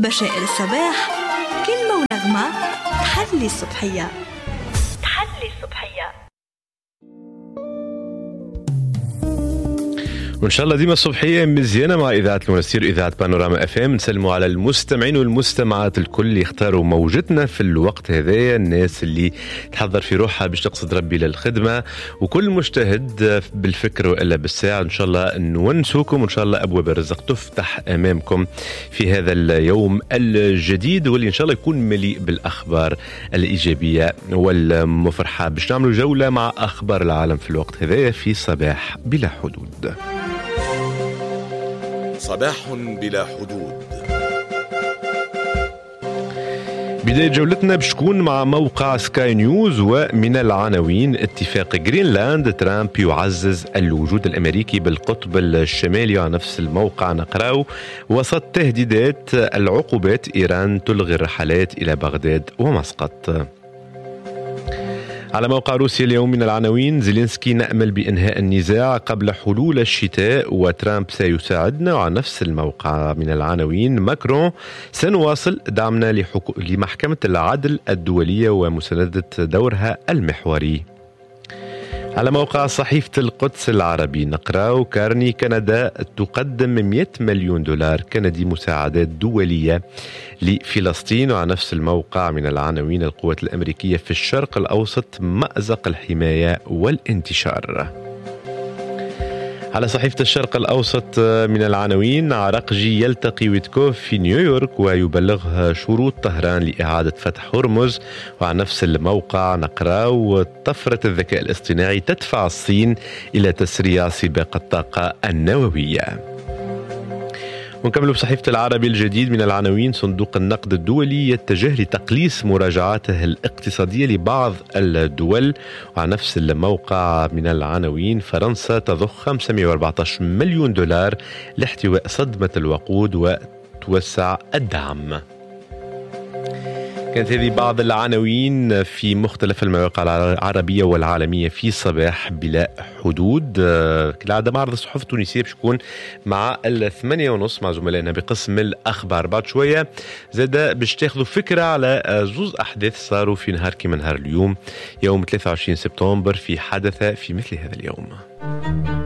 بشائر الصباح، كلمة ونغمة تحلي الصبحية. وإن شاء الله ديما الصبحية مزيانة مع إذاعة المنستير إذاعة بانوراما FM. نسلموا على المستمعين والمستمعات الكل اللي اختاروا موجتنا في الوقت هذا، الناس اللي تحضر في روحها باش تقصد ربي للخدمة، وكل مجتهد بالفكر وإلا بالساعة. إن شاء الله نونسوكم، وإن شاء الله أبواب الرزق تفتح أمامكم في هذا اليوم الجديد، واللي إن شاء الله يكون مليء بالأخبار الإيجابية والمفرحة. باش نعملوا جولة مع أخبار العالم في الوقت هذا في صباح بلا حدود. صباح بلا حدود. بداية جولتنا بشكون مع موقع سكاي نيوز، ومن العناوين: اتفاق جرينلاند، ترامب يعزز الوجود الأمريكي بالقطب الشمالي. على نفس الموقع نقرأ: وسط تهديدات العقوبات، إيران تلغي الرحلات إلى بغداد ومسقط. على موقع روسيا اليوم من العناوين: زيلينسكي نأمل بإنهاء النزاع قبل حلول الشتاء، وترامب سيساعدنا. وعلى نفس الموقع من العناوين: ماكرون سنواصل دعمنا لمحكمة العدل الدولية ومساندة دورها المحوري. على موقع صحيفة القدس العربي نقرأ: كارني كندا تقدم 100 مليون دولار كندي مساعدات دولية لفلسطين. وعلى نفس الموقع من العناوين: القوات الأمريكية في الشرق الأوسط مأزق الحماية والانتشار. على صحيفة الشرق الأوسط من العناوين: عراقجي يلتقي ويتكوف في نيويورك ويبلغها شروط طهران لإعادة فتح هرمز. وعلى نفس الموقع نقرأ: طفرة الذكاء الاصطناعي تدفع الصين إلى تسريع سباق الطاقة النووية. ونكمل بصحيفة العربي الجديد من العناوين: صندوق النقد الدولي يتجه لتقليص مراجعاته الاقتصادية لبعض الدول. وعلى نفس الموقع من العناوين: فرنسا تضخ 514 مليون دولار لاحتواء صدمة الوقود وتوسع الدعم. كانت هذه بعض العناوين في مختلف المواقع العربية والعالمية في صباح بلا حدود. كالعادة معرض الصحف التونسية باش يكون مع 8:30 مع زملائنا بقسم الأخبار. بعد شوية زاد باش تاخذوا فكرة على زوز أحداث صاروا في نهار كما نهار اليوم، يوم 23 سبتمبر، في حدث في مثل هذا اليوم.